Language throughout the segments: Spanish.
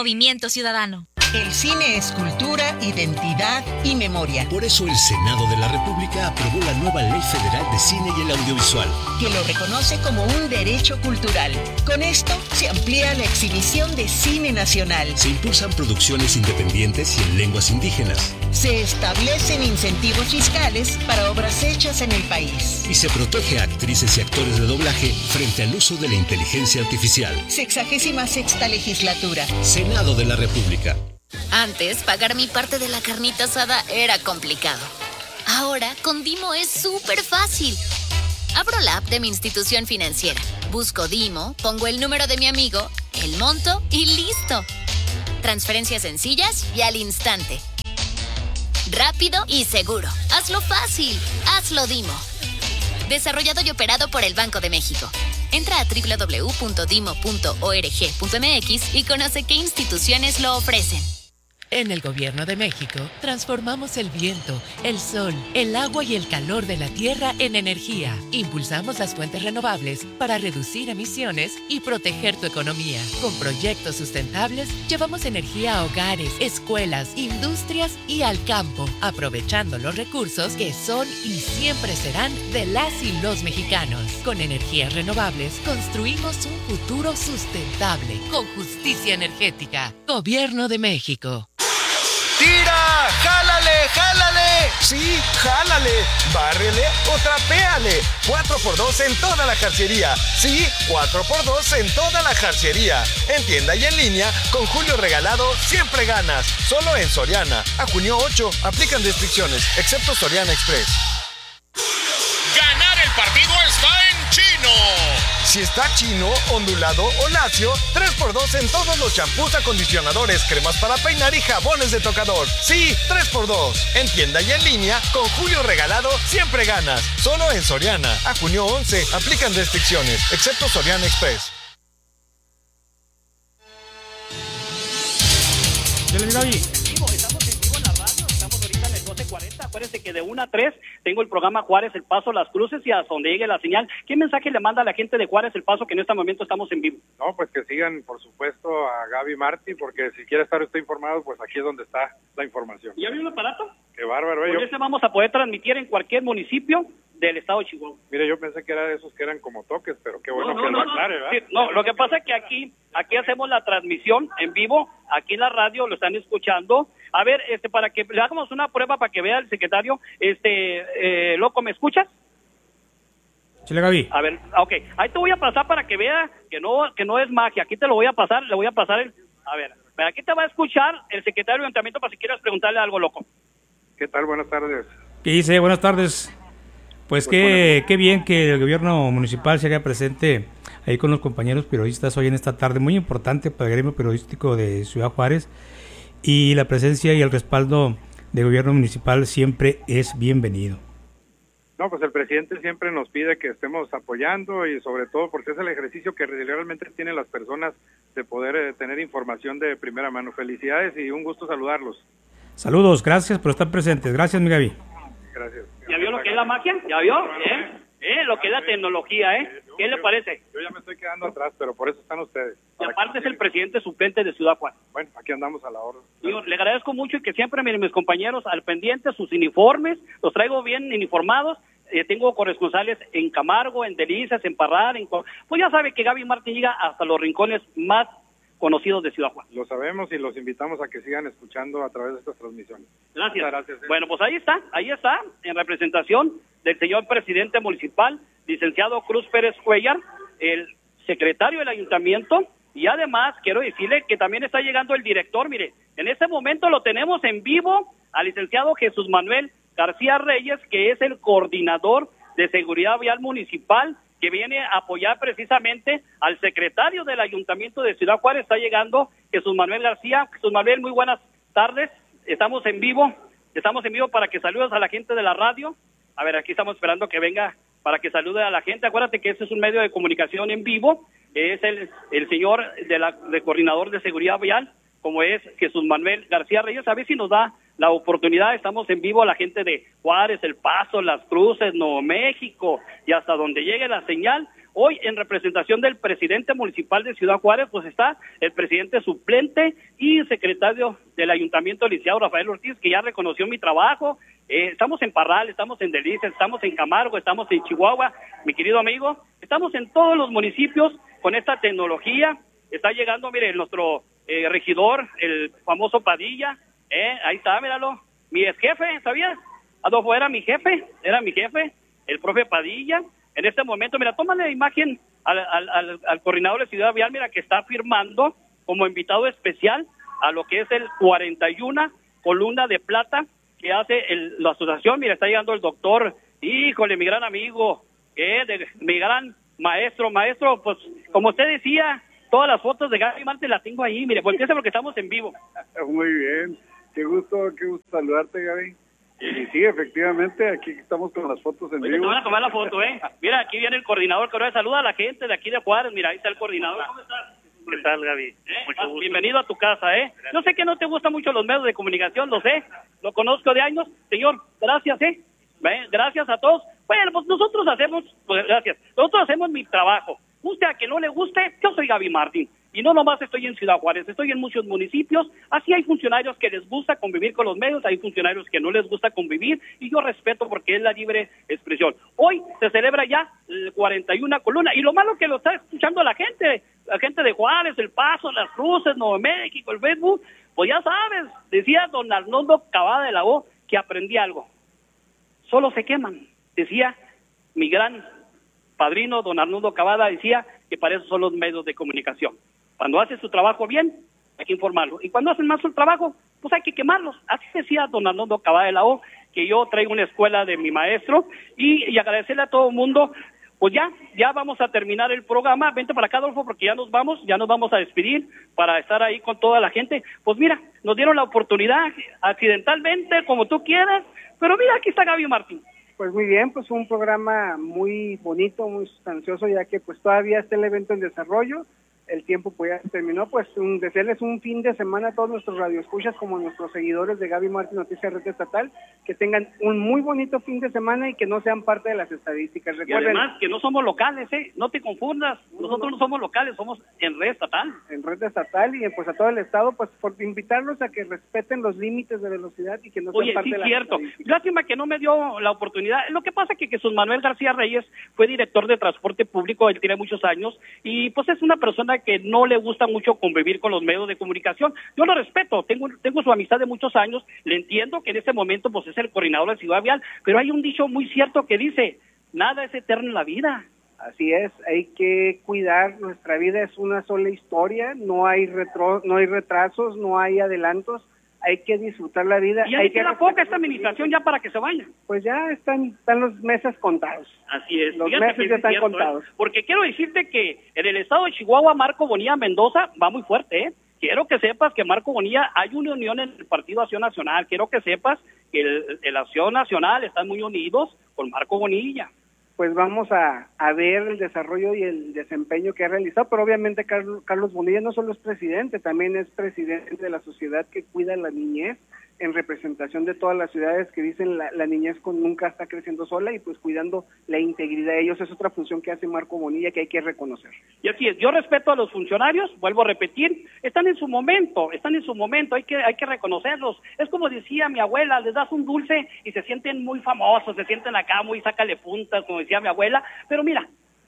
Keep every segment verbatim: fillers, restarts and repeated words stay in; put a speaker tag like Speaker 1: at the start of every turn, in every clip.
Speaker 1: Movimiento Ciudadano.
Speaker 2: El cine es cultura, identidad y memoria.
Speaker 3: Por eso el Senado de la República aprobó la nueva Ley Federal de Cine y el Audiovisual,
Speaker 2: que lo reconoce como un derecho cultural. Con esto se amplía la exhibición de cine nacional.
Speaker 3: Se impulsan producciones independientes y en lenguas indígenas.
Speaker 2: Se establecen incentivos fiscales para obras hechas en el país.
Speaker 3: Y se protege a actrices y actores de doblaje frente al uso de la inteligencia artificial.
Speaker 2: Sexagésima sexta legislatura.
Speaker 3: Senado de la República.
Speaker 4: Antes, pagar mi parte de la carnita asada era complicado. Ahora, con Dimo es súper fácil. Abro la app de mi institución financiera, busco Dimo, pongo el número de mi amigo, el monto y listo. Transferencias sencillas y al instante. Rápido y seguro. Hazlo fácil. Hazlo Dimo. Desarrollado y operado por el Banco de México. Entra a doble u doble u doble u punto dimo punto org punto m x y conoce qué instituciones lo ofrecen.
Speaker 5: En el Gobierno de México, transformamos el viento, el sol, el agua y el calor de la tierra en energía. Impulsamos las fuentes renovables para reducir emisiones y proteger tu economía. Con proyectos sustentables, llevamos energía a hogares, escuelas, industrias y al campo, aprovechando los recursos que son y siempre serán de las y los mexicanos. Con energías renovables, construimos un futuro sustentable, con justicia energética. Gobierno de México.
Speaker 6: ¡Tira! ¡Jálale! ¡Jálale! Sí, jálale, bárrele o trapéale. cuatro por dos en toda la jarciería. Sí, cuatro por dos en toda la jarciería. En tienda y en línea, con Julio Regalado siempre ganas. Solo en Soriana. A junio ocho, aplican restricciones, excepto Soriana Express.
Speaker 7: Ganar el partido está en Chino.
Speaker 6: Si está chino, ondulado o lacio, tres por dos en todos los champús, acondicionadores, cremas para peinar y jabones de tocador. Sí, tres por dos. En tienda y en línea, con Julio Regalado siempre ganas. Solo en Soriana. A junio once, aplican restricciones, excepto Soriana Express.
Speaker 8: Yo le digo a
Speaker 9: Acuérdense que de una a tres tengo el programa Juárez El Paso, Las Cruces y hasta donde llegue la señal. ¿Qué mensaje le manda a la gente de Juárez El Paso que en este momento estamos en vivo?
Speaker 8: No, pues que sigan, por supuesto, a Gaby Martí, porque si quiere estar usted informado, pues aquí es donde está la información.
Speaker 9: ¿Ya vio el aparato?
Speaker 8: Qué bárbaro.
Speaker 9: Con
Speaker 8: yo...
Speaker 9: ese vamos a poder transmitir en cualquier municipio del estado de Chihuahua.
Speaker 8: Mire, yo pensé que era de esos que eran como toques, pero qué bueno
Speaker 9: no, no,
Speaker 8: que
Speaker 9: no,
Speaker 8: lo aclare, ¿verdad?
Speaker 9: Sí, no, lo que pasa es que aquí, aquí hacemos la transmisión en vivo, aquí en la radio lo están escuchando. A ver, este, para que le hagamos una prueba para que vea el secretario, este, eh, loco, ¿me escuchas?
Speaker 8: Chile, Gaby.
Speaker 9: A ver, ok, ahí te voy a pasar para que vea que no, que no es magia, aquí te lo voy a pasar, le voy a pasar el, a ver, aquí te va a escuchar el secretario de Ayuntamiento para si quieres preguntarle algo, loco.
Speaker 8: ¿Qué tal? Buenas tardes.
Speaker 10: ¿Qué dice? Buenas tardes. Pues, pues qué, qué bien que el gobierno municipal se haga presente ahí con los compañeros periodistas hoy en esta tarde, muy importante para el gremio periodístico de Ciudad Juárez, y la presencia y el respaldo del gobierno municipal siempre es bienvenido.
Speaker 8: No, pues el presidente siempre nos pide que estemos apoyando y sobre todo porque es el ejercicio que realmente tienen las personas de poder eh, tener información de primera mano. Felicidades y un gusto saludarlos.
Speaker 10: Saludos, gracias por estar presentes. Gracias, mi Gaby.
Speaker 8: Gracias.
Speaker 9: ¿Ya vio lo que es la magia? ¿Ya vio? ¿Eh? ¿Eh? Lo que es la tecnología, ¿eh? ¿Qué le parece?
Speaker 8: Yo ya me estoy quedando atrás, pero por eso están ustedes.
Speaker 9: Y aparte es el presidente suplente de Ciudad Juárez.
Speaker 8: Bueno, aquí andamos a la orden.
Speaker 9: Yo le agradezco mucho y que siempre, miren, mis compañeros al pendiente, sus uniformes, los traigo bien uniformados. Eh, tengo corresponsales en Camargo, en Delicias, en Parral, en... Pues ya sabe que Gaby Martín llega hasta los rincones más conocidos de Ciudad Juárez.
Speaker 8: Lo sabemos y los invitamos a que sigan escuchando a través de estas transmisiones.
Speaker 9: Gracias.
Speaker 8: gracias eh.
Speaker 9: Bueno, pues ahí está, ahí está, en representación del señor presidente municipal, licenciado Cruz Pérez Cuellar, el secretario del ayuntamiento, y además quiero decirle que también está llegando el director. Mire, en este momento lo tenemos en vivo al licenciado Jesús Manuel García Reyes, que es el coordinador de seguridad vial municipal, que viene a apoyar precisamente al secretario del Ayuntamiento de Ciudad Juárez. Está llegando Jesús Manuel García. Jesús Manuel, muy buenas tardes. Estamos en vivo, estamos en vivo para que saludes a la gente de la radio. A ver, aquí estamos esperando que venga para que salude a la gente. Acuérdate que este es un medio de comunicación en vivo. Es el, el señor de la, de coordinador de seguridad vial, como es Jesús Manuel García Reyes. A ver si nos da la oportunidad. Estamos en vivo a la gente de Juárez, El Paso, Las Cruces, Nuevo México y hasta donde llegue la señal. Hoy, en representación del presidente municipal de Ciudad Juárez, pues está el presidente suplente y secretario del Ayuntamiento, el licenciado Rafael Ortiz, que ya reconoció mi trabajo. Eh, estamos en Parral, estamos en Delicias, estamos en Camargo, estamos en Chihuahua, mi querido amigo. Estamos en todos los municipios con esta tecnología. Está llegando, mire, nuestro eh, regidor, el famoso Padilla. Eh, ahí está, míralo. Mi ex jefe, ¿sabías? Adolfo era mi jefe, era mi jefe, el profe Padilla. En este momento, mira, tómale la imagen al, al, al, al coordinador de Ciudad Vial, mira, que está firmando como invitado especial a lo que es el cuarenta y una columna de plata que hace el, la asociación. Mira, está llegando el doctor, híjole, mi gran amigo, eh, de, mi gran maestro, maestro, pues, como usted decía, todas las fotos de Gaby Martín las tengo ahí, mire, porque es porque estamos en vivo.
Speaker 1: Muy bien, qué gusto, qué gusto saludarte, Gaby. Y sí, efectivamente, aquí estamos con las fotos en
Speaker 9: Oye,
Speaker 1: vivo.
Speaker 9: te van a tomar la foto, ¿eh? Mira, aquí viene el coordinador que ahora saluda a la gente de aquí de Juárez. Mira, ahí está el coordinador. ¿Cómo estás?
Speaker 11: ¿Qué tal, Gaby?
Speaker 9: ¿Eh?
Speaker 11: Mucho
Speaker 9: Ah,
Speaker 11: gusto.
Speaker 9: bienvenido a tu casa, ¿eh? Gracias. Yo sé que no te gustan mucho los medios de comunicación, lo sé. Lo conozco de años. Señor, gracias, ¿eh? ¿Ve? Gracias a todos. Bueno, pues nosotros hacemos, pues gracias. Nosotros hacemos mi trabajo. Guste a que no le guste, yo soy Gaby Martín. Y no nomás estoy en Ciudad Juárez, estoy en muchos municipios. Así hay funcionarios que les gusta convivir con los medios, hay funcionarios que no les gusta convivir, y yo respeto porque es la libre expresión. Hoy se celebra ya el cuarenta y una columna, y lo malo que lo está escuchando la gente, la gente de Juárez, El Paso, Las Cruces, Nuevo México, el Facebook, pues ya sabes, decía don Arnoldo Cavada de la O que aprendí algo. Solo se queman, decía mi gran padrino, don Arnoldo Cavada, decía que para eso son los medios de comunicación. Cuando hace su trabajo bien, hay que informarlo. Y cuando hacen mal su trabajo, pues hay que quemarlos. Así decía don Arnoldo Cavada de la O, que yo traigo una escuela de mi maestro, y, y agradecerle a todo el mundo. Pues ya, ya vamos a terminar el programa. Vente para acá, Adolfo, porque ya nos vamos, ya nos vamos a despedir para estar ahí con toda la gente. Pues mira, nos dieron la oportunidad, accidentalmente, como tú quieras, pero mira, aquí está Gaby Martín.
Speaker 12: Pues muy bien, pues un programa muy bonito, muy sustancioso, ya que pues todavía está el evento en desarrollo. El tiempo pues ya terminó, pues un, desearles un fin de semana a todos nuestros radioescuchas como nuestros seguidores de Gaby Martín Noticias Red Estatal, que tengan un muy bonito fin de semana y que no sean parte de las estadísticas. Recuerden,
Speaker 9: y además que no somos locales, ¿eh? No te confundas, nosotros no somos locales, somos en Red Estatal.
Speaker 12: En Red Estatal y pues a todo el estado, pues por invitarlos a que respeten los límites de velocidad y que no sean
Speaker 9: Oye,
Speaker 12: parte
Speaker 9: sí,
Speaker 12: de las
Speaker 9: cierto.
Speaker 12: estadísticas.
Speaker 9: Lástima que no me dio la oportunidad. Lo que pasa es que Jesús Manuel García Reyes fue director de transporte público, él tiene muchos años, y pues es una persona que no le gusta mucho convivir con los medios de comunicación. Yo lo respeto, tengo tengo su amistad de muchos años, le entiendo que en este momento pues es el coordinador de Ciudad Vial, pero hay un dicho muy cierto que dice, nada es eterno en la vida.
Speaker 12: Así es, hay que cuidar, nuestra vida es una sola historia, no hay retro, no hay retrasos, no hay adelantos, hay que disfrutar la vida.
Speaker 9: Y ahí queda poca esta administración ya para que se vaya.
Speaker 12: Pues ya están, están los meses contados.
Speaker 9: Así es.
Speaker 12: Los
Speaker 9: Fíjate
Speaker 12: meses
Speaker 9: que
Speaker 12: ya
Speaker 9: es
Speaker 12: están
Speaker 9: cierto,
Speaker 12: contados.
Speaker 9: ¿eh? Porque quiero decirte que en el estado de Chihuahua, Marco Bonilla Mendoza va muy fuerte, ¿eh? Quiero que sepas que Marco Bonilla, hay una unión en el Partido Acción Nacional. Quiero que sepas que el, el Acción Nacional están muy unidos con Marco Bonilla.
Speaker 12: Pues vamos a, a ver el desarrollo y el desempeño que ha realizado, pero obviamente Carlos, Carlos Bonilla no solo es presidente, también es presidente de la sociedad que cuida la niñez, en representación de todas las ciudades que dicen la, la niñez con, nunca está creciendo sola, y pues cuidando la integridad de ellos. Es otra función que hace Marco Bonilla que hay que reconocer.
Speaker 9: Y así es, yo respeto a los funcionarios, vuelvo a repetir, están en su momento, están en su momento, hay que hay que reconocerlos. Es como decía mi abuela, les das un dulce y se sienten muy famosos, se sienten acá muy sácale puntas, como decía mi abuela, pero mira,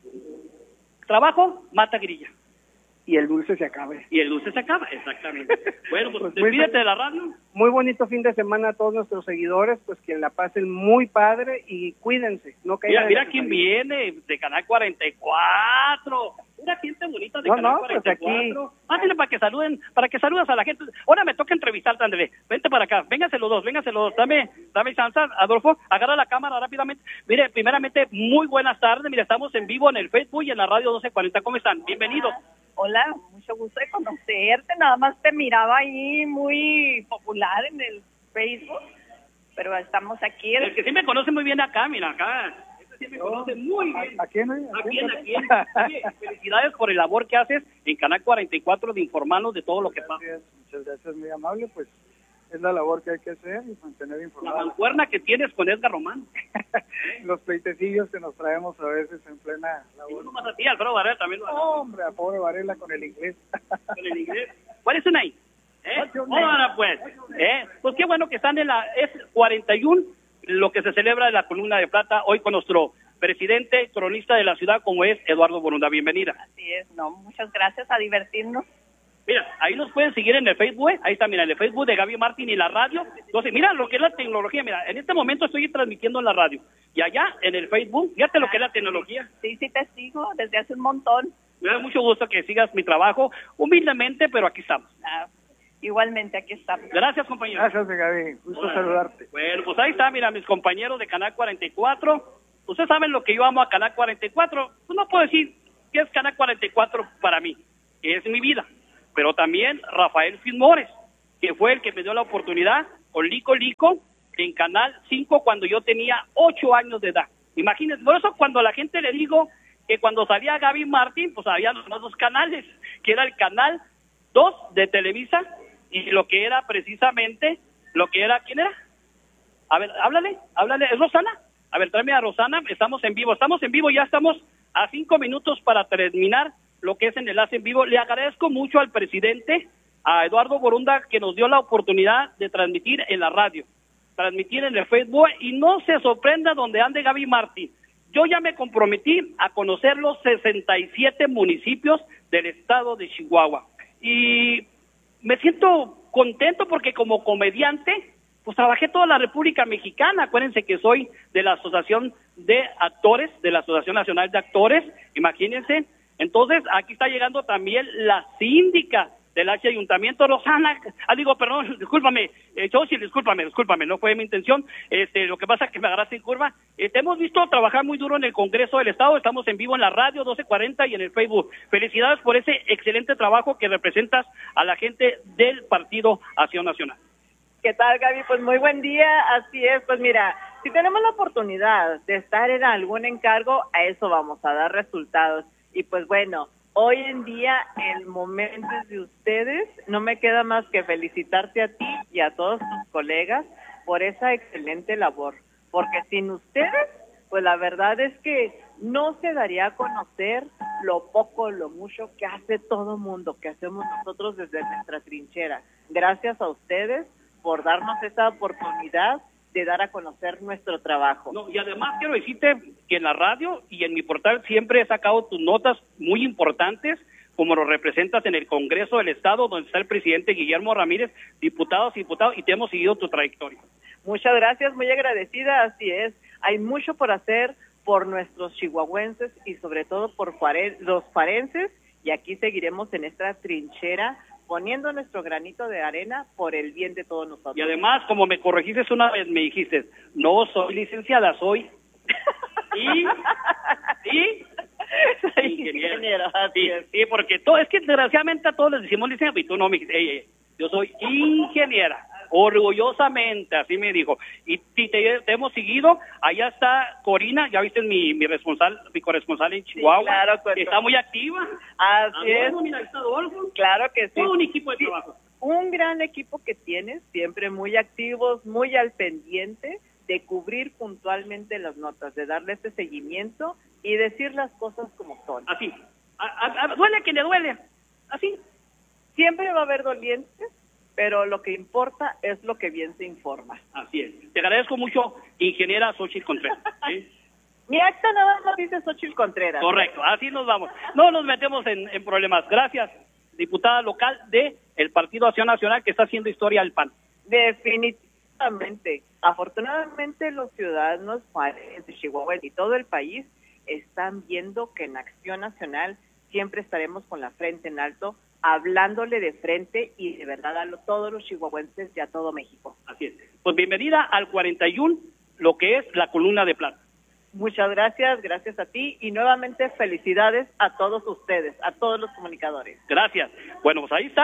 Speaker 9: trabajo mata grilla.
Speaker 12: Y el dulce se acaba.
Speaker 9: Y el dulce se acaba, exactamente. Bueno, pues,
Speaker 12: Pues
Speaker 9: despídete
Speaker 12: muy,
Speaker 9: de la radio.
Speaker 12: Muy bonito fin de semana a todos nuestros seguidores, pues que la pasen muy padre y cuídense. No
Speaker 9: Mira, mira quién viene de Canal cuarenta y cuatro. Una gente bonita de
Speaker 12: no,
Speaker 9: Canal
Speaker 12: no,
Speaker 9: cuarenta y cuatro.
Speaker 12: Pues aquí...
Speaker 9: Pásenle para que saluden, para que saludas a la gente. Ahora me toca entrevistarte, André. Vente para acá, vénganse los dos, vénganse los dos. Dame, dame chance, Adolfo, agarra la cámara rápidamente. Mire, primeramente, muy buenas tardes. Mira, estamos en vivo en el Facebook y en la radio doce cuarenta. ¿Cómo están? Bienvenidos.
Speaker 13: Hola, mucho gusto de conocerte. Nada más te miraba ahí muy popular en el Facebook, pero estamos aquí.
Speaker 9: El que sí me conoce muy bien acá, mira, acá. Este sí me conoce muy bien.
Speaker 12: ¿A quién? ¿A
Speaker 9: quién? ¿A quién? Oye, felicidades por el labor que haces en Canal cuarenta y cuatro de informarnos de todo lo que pasa.
Speaker 12: Muchas gracias, muy amable. Pues
Speaker 1: es la labor que hay que hacer y mantener
Speaker 9: La
Speaker 1: informados.
Speaker 9: mancuerna que tienes con Edgar Román.
Speaker 1: Los pleitecillos que nos traemos a veces en plena
Speaker 9: Y
Speaker 1: labor.
Speaker 9: uno más a ti, Alfredo Varela también lo hace.
Speaker 1: Hombre, a pobre Varela con el inglés.
Speaker 9: Con el inglés. ¿Cuál es su name? ¿Eh?
Speaker 1: What's your name?
Speaker 9: Ahora pues, ¿eh? Pues qué bueno que están en la, es cuarenta y uno lo que se celebra en la Columna de Plata, hoy con nuestro presidente, cronista de la ciudad, como es Eduardo Borunda. Bienvenida.
Speaker 13: Así es, no, muchas gracias, a divertirnos.
Speaker 9: Mira, ahí nos pueden seguir en el Facebook, ¿eh? Ahí está, mira, en el Facebook de Gaby Martín y la radio. Entonces, mira lo que es la tecnología, mira, en este momento estoy transmitiendo en la radio. Y allá, en el Facebook, fíjate lo que es la tecnología.
Speaker 13: Sí, sí te sigo desde hace un montón.
Speaker 9: Me da mucho gusto que sigas mi trabajo, humildemente, pero aquí estamos.
Speaker 13: Ah, igualmente, aquí estamos.
Speaker 9: Gracias, compañero.
Speaker 1: Gracias, Gaby. Gusto
Speaker 9: Bueno,
Speaker 1: saludarte.
Speaker 9: Bueno, pues ahí está, mira, mis compañeros de Canal cuarenta y cuatro. Ustedes saben lo que yo amo a Canal cuarenta y cuatro. Pues no puedo decir que es Canal cuarenta y cuatro para mí, que es mi vida. Pero también Rafael Fismores, que fue el que me dio la oportunidad con Lico Lico en Canal cinco cuando yo tenía ocho años de edad. Imagínense, por eso cuando a la gente le digo que cuando salía Gaby Martín, pues había los dos canales, que era el Canal dos de Televisa y lo que era precisamente, lo que era, ¿quién era? A ver, háblale, háblale, ¿es Rosana? A ver, tráeme a Rosana, estamos en vivo, estamos en vivo, ya estamos a cinco minutos para terminar lo que es en Enlace en Vivo. Le agradezco mucho al presidente, a Eduardo Borunda, que nos dio la oportunidad de transmitir en la radio, transmitir en el Facebook, y no se sorprenda donde ande Gaby Martín. Yo ya me comprometí a conocer los sesenta y siete municipios del estado de Chihuahua. Y me siento contento porque como comediante, pues trabajé toda la República Mexicana. Acuérdense que soy de la Asociación de Actores, de la Asociación Nacional de Actores, imagínense. Entonces, aquí está llegando también la síndica del H Ayuntamiento, Rosana, ah, digo, perdón, discúlpame, eh, Xochitl, discúlpame, discúlpame, no fue mi intención, este, lo que pasa es que me agarraste en curva. Eh, te hemos visto trabajar muy duro en el Congreso del Estado, estamos en vivo en la radio doce cuarenta y en el Facebook. Felicidades por ese excelente trabajo que representas a la gente del Partido Acción Nacional.
Speaker 11: ¿Qué tal, Gaby? Pues muy buen día, así es, pues mira, si tenemos la oportunidad de estar en algún encargo, a eso vamos a dar resultados. Y pues bueno, hoy en día el momento es de ustedes, no me queda más que felicitarte a ti y a todos tus colegas por esa excelente labor, porque sin ustedes, pues la verdad es que no se daría a conocer lo poco, lo mucho que hace todo mundo, que hacemos nosotros desde nuestra trinchera. Gracias a ustedes por darnos esa oportunidad de dar a conocer nuestro trabajo.
Speaker 9: No, y además quiero decirte que en la radio y en mi portal siempre he sacado tus notas muy importantes, como lo representas en el Congreso del Estado, donde está el presidente Guillermo Ramírez, diputados y diputados, y te hemos seguido tu trayectoria.
Speaker 11: Muchas gracias, muy agradecida, así es. Hay mucho por hacer por nuestros chihuahuenses y sobre todo por juare- los juarenses, y aquí seguiremos en esta trinchera poniendo nuestro granito de arena por el bien de todos nosotros.
Speaker 9: Y además, como me corregiste una vez, me dijiste, no soy licenciada, soy y, y
Speaker 11: soy
Speaker 9: ingeniera.
Speaker 11: ingeniero, así
Speaker 9: Sí,
Speaker 11: es.
Speaker 9: sí, porque todo, es que desgraciadamente a todos les decimos licenciada, y tú no me dijiste, ey, ey, yo soy ingeniera, orgullosamente, así me dijo. Y, y te, te hemos seguido, allá está Corina, ya viste mi, mi responsable, mi corresponsal en Chihuahua,
Speaker 11: Sí, claro, pues,
Speaker 9: está muy activa.
Speaker 11: Así
Speaker 9: Ah,
Speaker 11: es.
Speaker 9: bueno, mira, ahí está Adolfo.
Speaker 11: Claro que sí.
Speaker 9: Todo un equipo de
Speaker 11: Sí,
Speaker 9: trabajo.
Speaker 11: un gran equipo que tienes, siempre muy activos, muy al pendiente de cubrir puntualmente las notas, de darle ese seguimiento y decir las cosas como son.
Speaker 9: Así, a, a, a, duele que le duele, así.
Speaker 11: Siempre va a haber dolientes, pero lo que importa es lo que bien se informa.
Speaker 9: Así es. Te agradezco mucho, ingeniera Xochitl Contreras. ¿Sí?
Speaker 11: Mi acta nada más dice Xochitl Contreras.
Speaker 9: Correcto, así nos vamos. No nos metemos en, en problemas. Gracias, diputada local de el Partido Acción Nacional, que está haciendo historia al P A N.
Speaker 11: Definitivamente. Afortunadamente los ciudadanos de Chihuahua y todo el país están viendo que en Acción Nacional siempre estaremos con la frente en alto, hablándole de frente y de verdad a lo, todos los chihuahuenses y a todo México.
Speaker 9: Así es. Pues bienvenida al cuarenta y uno, lo que es la Columna de Plata.
Speaker 11: Muchas gracias, gracias a ti y nuevamente felicidades a todos ustedes, a todos los comunicadores.
Speaker 9: Gracias. Bueno, pues ahí está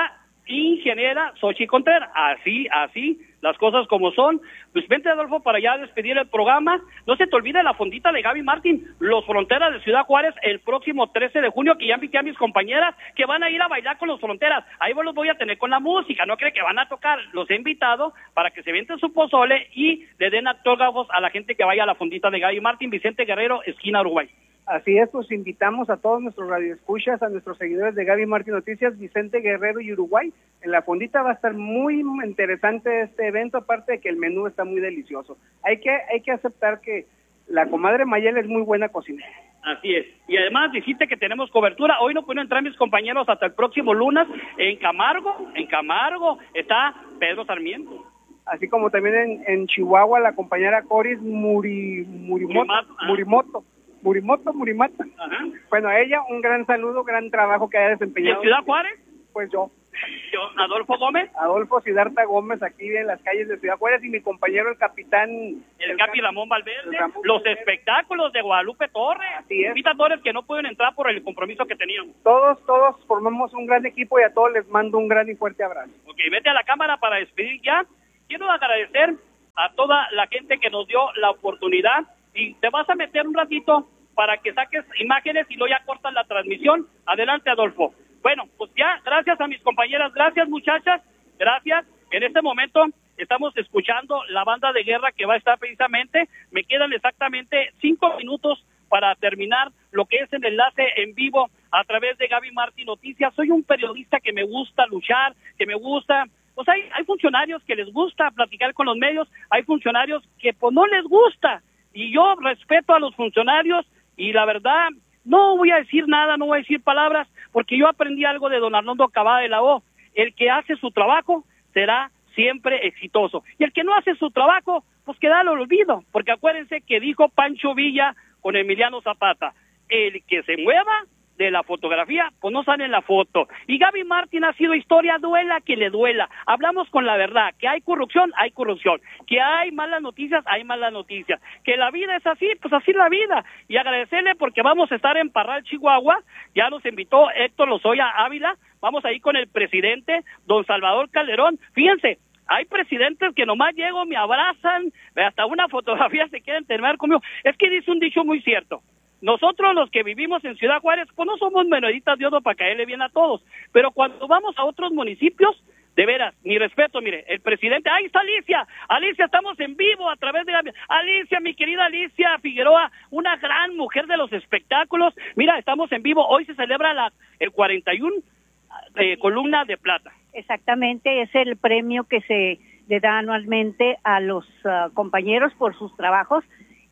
Speaker 9: ingeniera Xochitl Contreras. Así, así, las cosas como son. Pues vente, Adolfo, para ya despedir el programa. No se te olvide la fondita de Gaby Martín, Los Fronteras de Ciudad Juárez, el próximo trece de junio, que ya invité a mis compañeras que van a ir a bailar con Los Fronteras. Ahí los voy a tener con la música, no cree que van a tocar. Los he invitado para que se vienten su pozole y le den autógrafos a la gente que vaya a la fondita de Gaby Martín, Vicente Guerrero, esquina Uruguay.
Speaker 12: Así es, pues invitamos a todos nuestros radioescuchas, a nuestros seguidores de Gaby Martín Noticias, Vicente Guerrero y Uruguay. En la fondita va a estar muy interesante este evento, aparte de que el menú está muy delicioso. Hay que hay que aceptar que la comadre Mayela es muy buena cocinera.
Speaker 9: Así es. Y además dijiste que tenemos cobertura. Hoy no pueden entrar mis compañeros hasta el próximo lunes. En Camargo, en Camargo está Pedro Sarmiento.
Speaker 12: Así como también en, en Chihuahua la compañera Coris Muri, Murimoto.
Speaker 9: Murimato, ah.
Speaker 12: Murimoto. Murimoto, Murimata.
Speaker 9: Ajá.
Speaker 12: Bueno, a ella un gran saludo, gran trabajo que haya desempeñado.
Speaker 9: ¿En Ciudad Juárez?
Speaker 12: Pues yo.
Speaker 9: Yo, Adolfo Gómez.
Speaker 12: Adolfo Siddhartha Gómez, aquí en las calles de Ciudad Juárez, y mi compañero el capitán...
Speaker 9: El, el Capi Ramón Valverde,
Speaker 12: Ramón
Speaker 9: los
Speaker 12: Valverde.
Speaker 9: Espectáculos de Guadalupe Torres.
Speaker 12: Así es.
Speaker 9: Invitadores que no pueden entrar por el compromiso que teníamos.
Speaker 12: Todos, todos formamos un gran equipo y a todos les mando un gran y fuerte abrazo.
Speaker 9: Ok, vete a la cámara para despedir ya. Quiero agradecer a toda la gente que nos dio la oportunidad, y te vas a meter un ratito para que saques imágenes y luego ya cortas la transmisión. Adelante, Adolfo. Bueno, pues ya, gracias a mis compañeras, gracias muchachas, gracias. En este momento estamos escuchando la banda de guerra que va a estar precisamente, me quedan exactamente cinco minutos para terminar lo que es el enlace en vivo a través de Gaby Martín Noticias. Soy un periodista que me gusta luchar, que me gusta... Pues hay, hay funcionarios que les gusta platicar con los medios, hay funcionarios que pues no les gusta, y yo respeto a los funcionarios, y la verdad, no voy a decir nada, no voy a decir palabras, porque yo aprendí algo de don Arnoldo Cavada de la O. El que hace su trabajo será siempre exitoso. Y el que no hace su trabajo, pues queda al olvido. Porque acuérdense que dijo Pancho Villa con Emiliano Zapata, el que se mueva de la fotografía, pues no sale en la foto. Y Gaby Martín ha sido historia, duela que le duela. Hablamos con la verdad, que hay corrupción, hay corrupción. Que hay malas noticias, hay malas noticias. Que la vida es así, pues así es la vida. Y agradecerle porque vamos a estar en Parral, Chihuahua. Ya nos invitó Héctor Lozoya Ávila. Vamos a ir con el presidente, don Salvador Calderón. Fíjense, hay presidentes que nomás llego, me abrazan, hasta una fotografía se quieren terminar conmigo. Es que dice un dicho muy cierto. Nosotros los que vivimos en Ciudad Juárez, pues no somos menoritas de oro para caerle bien a todos, pero cuando vamos a otros municipios, de veras, mi respeto, mire, el presidente, ahí está Alicia, Alicia, estamos en vivo a través de la... Alicia, mi querida Alicia Figueroa, una gran mujer de los espectáculos, mira, estamos en vivo, hoy se celebra la el cuarenta y uno eh, columna de plata.
Speaker 14: Exactamente, es el premio que se le da anualmente a los uh, compañeros por sus trabajos,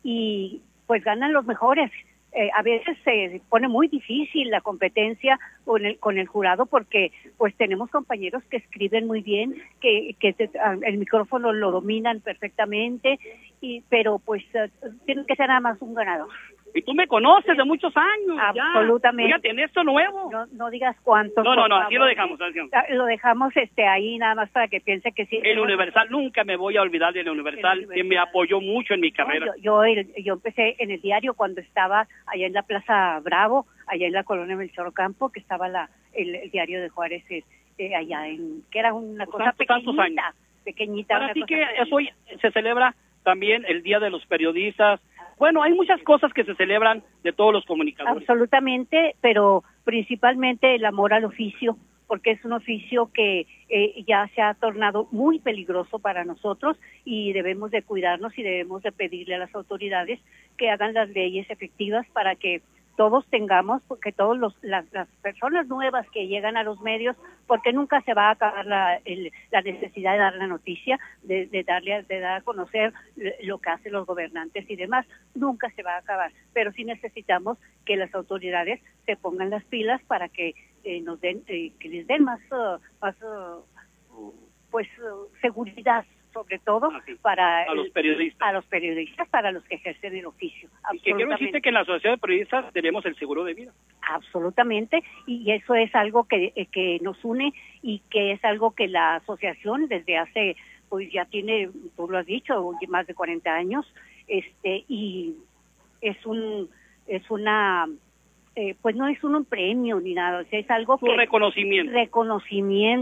Speaker 14: y pues ganan los mejores. Eh, a veces se pone muy difícil la competencia con el con el jurado, porque pues tenemos compañeros que escriben muy bien, que que te, el micrófono lo dominan perfectamente, y pero pues uh, tiene que ser nada más un ganador.
Speaker 9: Y tú me conoces de muchos años.
Speaker 14: Absolutamente.
Speaker 9: Ya. Fíjate, en esto nuevo.
Speaker 14: No, no digas cuántos.
Speaker 9: No, no, no,
Speaker 14: favor.
Speaker 9: así lo dejamos. Así.
Speaker 14: Lo dejamos este ahí nada más para que piense que sí.
Speaker 9: El Universal, nunca me voy a olvidar del Universal, Universal. que me apoyó mucho en mi carrera.
Speaker 14: No, yo, yo, el, yo empecé en el diario cuando estaba allá en la Plaza Bravo, allá en la colonia Melchor Ocampo, que estaba la el, el diario de Juárez eh, allá en, que era una
Speaker 9: pues
Speaker 14: cosa
Speaker 9: tantos,
Speaker 14: pequeñita,
Speaker 9: tantos años.
Speaker 14: pequeñita.
Speaker 9: Ahora
Speaker 14: una
Speaker 9: sí
Speaker 14: cosa
Speaker 9: que
Speaker 14: pequeñita.
Speaker 9: hoy se celebra también el Día de los Periodistas. Bueno, hay muchas cosas que se celebran de todos los comunicadores.
Speaker 14: Absolutamente, pero principalmente el amor al oficio, porque es un oficio que eh, ya se ha tornado muy peligroso para nosotros, y debemos de cuidarnos y debemos de pedirle a las autoridades que hagan las leyes efectivas para que todos tengamos, porque todos los las, las personas nuevas que llegan a los medios, porque nunca se va a acabar la, el, la necesidad de dar la noticia, de, de darle de dar a conocer lo que hacen los gobernantes y demás, nunca se va a acabar, pero sí necesitamos que las autoridades se pongan las pilas para que eh, nos den, eh, que les den más, uh, más uh, pues uh, seguridad, sobre todo
Speaker 9: Así,
Speaker 14: para
Speaker 9: a los
Speaker 14: el,
Speaker 9: periodistas,
Speaker 14: a los periodistas, para los que ejercen el oficio.
Speaker 9: Y que quiero decirte que en la Asociación de Periodistas tenemos el seguro de vida.
Speaker 14: Absolutamente, y eso es algo que, que nos une, y que es algo que la asociación desde hace, pues ya tiene, tú lo has dicho, más de cuarenta años, este y es un es una eh, pues no es un, un premio ni nada, o sea, es algo
Speaker 9: un
Speaker 14: que
Speaker 9: reconocimiento
Speaker 14: reconocimiento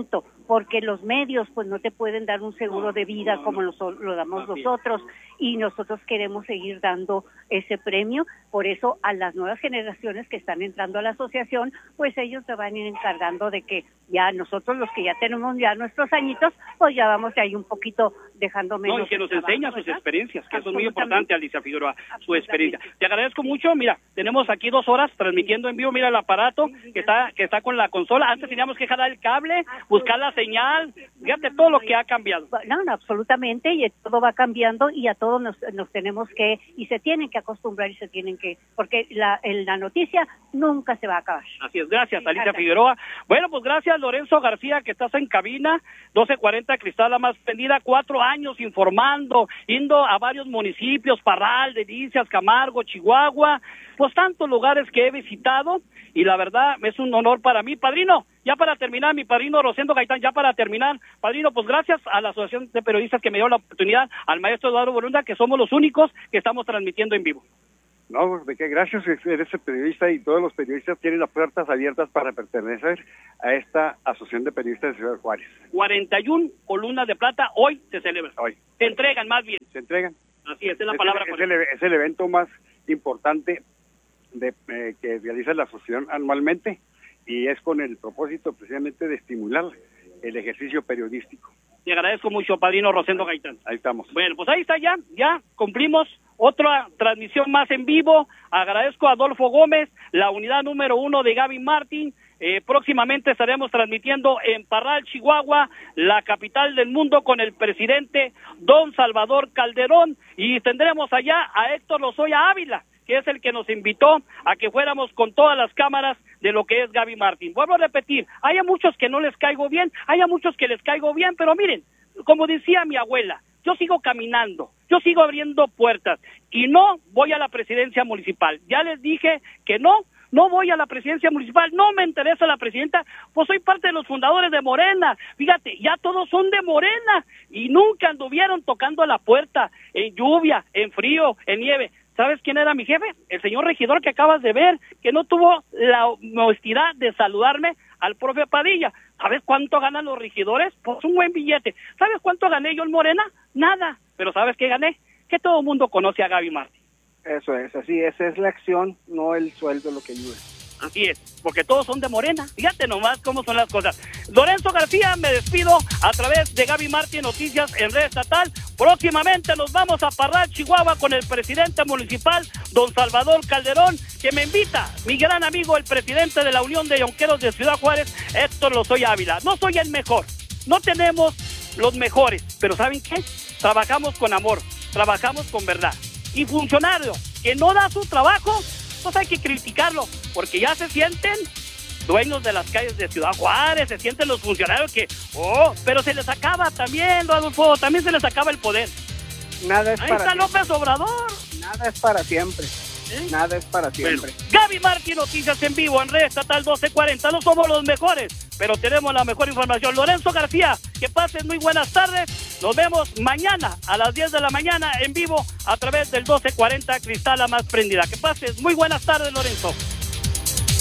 Speaker 14: porque los medios pues no te pueden dar un seguro de vida como lo, lo damos nosotros, y nosotros queremos seguir dando ese premio. Por eso a las nuevas generaciones que están entrando a la asociación, pues ellos se van a ir encargando de que ya nosotros, los que ya tenemos ya nuestros añitos, pues ya vamos ahí un poquito dejando menos.
Speaker 9: No, y que nos enseña sus experiencias, que eso es muy importante, Alicia Figueroa, su experiencia. Te agradezco mucho. Mira, tenemos aquí dos horas transmitiendo en vivo. Mira el aparato que está que está con la consola. Antes teníamos que jalar el cable, buscar la señal. Fíjate todo lo que ha cambiado.
Speaker 14: No, no, absolutamente, y todo va cambiando, y a todos nos, nos tenemos que, y se tienen que acostumbrar, y se tienen que, porque la, el, la noticia nunca se va a acabar.
Speaker 9: Así es, gracias, Alicia Figueroa. Bueno, pues gracias, Lorenzo García, que estás en cabina, doce cuarenta Cristal La Más Prendida, cuatro años informando, yendo a varios municipios, Parral, Delicias, Camargo, Chihuahua, pues tantos lugares que he visitado, y la verdad es un honor para mí. Padrino, ya para terminar, mi padrino Rosendo Gaitán, ya para terminar, padrino, pues gracias a la Asociación de Periodistas que me dio la oportunidad, al maestro Eduardo Borunda, que somos los únicos que estamos transmitiendo en vivo.
Speaker 1: No, de qué, gracias, eres el periodista, y todos los periodistas tienen las puertas abiertas para pertenecer a esta Asociación de Periodistas de Ciudad Juárez.
Speaker 9: cuarenta y una columnas de plata hoy se celebran.
Speaker 1: Hoy.
Speaker 9: Se entregan, más bien.
Speaker 1: Se entregan.
Speaker 9: Así es, es la
Speaker 1: es
Speaker 9: palabra.
Speaker 1: El, es, el, es el evento más importante de, eh, que realiza la asociación anualmente, y es con el propósito precisamente de estimular el ejercicio periodístico.
Speaker 9: Te agradezco mucho, padrino Rosendo Gaitán.
Speaker 1: Ahí estamos.
Speaker 9: Bueno, pues ahí está ya, ya cumplimos otra transmisión más en vivo. Agradezco a Adolfo Gómez, la unidad número uno de Gaby Martín. Eh, próximamente estaremos transmitiendo en Parral, Chihuahua, la capital del mundo, con el presidente don Salvador Calderón, y tendremos allá a Héctor Lozoya Ávila, que es el que nos invitó a que fuéramos con todas las cámaras de lo que es Gaby Martín. Vuelvo a repetir, hay a muchos que no les caigo bien, hay a muchos que les caigo bien, pero miren, como decía mi abuela, yo sigo caminando, yo sigo abriendo puertas, y no voy a la presidencia municipal. Ya les dije que no, no voy a la presidencia municipal, no me interesa la presidenta, pues soy parte de los fundadores de Morena. Fíjate, ya todos son de Morena, y nunca anduvieron tocando a la puerta, en lluvia, en frío, en nieve. ¿Sabes quién era mi jefe? El señor regidor que acabas de ver, que no tuvo la honestidad de saludarme al profe Padilla. ¿Sabes cuánto ganan los regidores? Pues un buen billete. ¿Sabes cuánto gané yo en Morena? Nada. Pero ¿sabes qué gané? Que todo el mundo conoce a Gaby Martín.
Speaker 12: Eso es, así, esa es la acción, no el sueldo lo que ayuda.
Speaker 9: Así es, porque todos son de Morena. Fíjate nomás cómo son las cosas. Lorenzo García, me despido a través de Gaby Martín Noticias en Red Estatal. Próximamente nos vamos a Parral, Chihuahua, con el presidente municipal, don Salvador Calderón, que me invita, mi gran amigo, el presidente de la Unión de Yonqueros de Ciudad Juárez, Héctor Lozoya Ávila. No soy el mejor, no tenemos los mejores, pero ¿saben qué? Trabajamos con amor, trabajamos con verdad. Y funcionario que no da su trabajo, pues hay que criticarlo, porque ya se sienten dueños de las calles de Ciudad Juárez, se sienten los funcionarios que, oh, pero se les acaba también, Adolfo, también se les acaba el poder.
Speaker 12: Nada es
Speaker 9: Ahí
Speaker 12: para
Speaker 9: está
Speaker 12: siempre.
Speaker 9: López Obrador.
Speaker 12: Nada es para siempre. ¿Eh? Nada es para siempre.
Speaker 9: Bueno, Gaby Martín Noticias en vivo en Red Estatal doce cuarenta. No somos los mejores, pero tenemos la mejor información. Lorenzo García, que pasen muy buenas tardes. Nos vemos mañana a las diez de la mañana en vivo a través del doce cuarenta Cristal La Más Prendida. Que pases muy buenas tardes, Lorenzo.